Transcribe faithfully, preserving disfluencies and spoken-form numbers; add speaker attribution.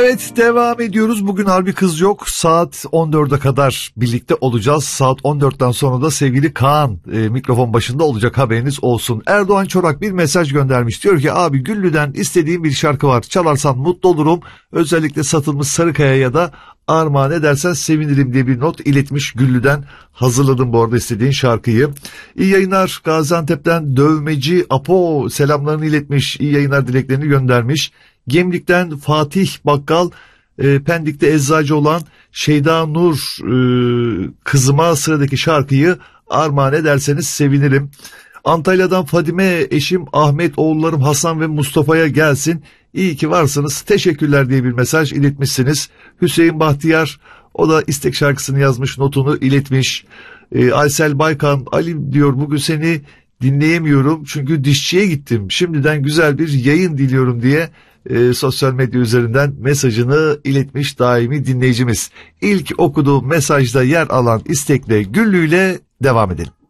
Speaker 1: Evet, devam ediyoruz. Bugün Harbi Kız yok. Saat on dörde kadar birlikte olacağız. Saat on dörtten sonra da sevgili Kaan e, mikrofon başında olacak, haberiniz olsun. Erdoğan Çorak bir mesaj göndermiş. Diyor ki abi Güllü'den istediğim bir şarkı var. Çalarsan mutlu olurum. Özellikle satılmış Sarıkaya ya da armağan edersen sevinirim diye bir not iletmiş. Güllü'den hazırladım bu arada istediğin şarkıyı. İyi yayınlar, Gaziantep'ten Dövmeci Apo selamlarını iletmiş. İyi yayınlar dileklerini göndermiş. Gemlik'ten Fatih Bakkal, e, Pendik'te eczacı olan Şeyda Nur e, kızıma sıradaki şarkıyı armağan ederseniz sevinirim. Antalya'dan Fadime eşim Ahmet, oğullarım Hasan ve Mustafa'ya gelsin. İyi ki varsınız, teşekkürler diye bir mesaj iletmişsiniz. Hüseyin Bahtiyar, o da istek şarkısını yazmış, notunu iletmiş. E, Aysel Baykan, Ali diyor bugün seni dinleyemiyorum çünkü dişçiye gittim. Şimdiden güzel bir yayın diliyorum diye e, sosyal medya üzerinden mesajını iletmiş daimi dinleyicimiz. İlk okuduğum mesajda yer alan istekle Güllü ile devam edelim.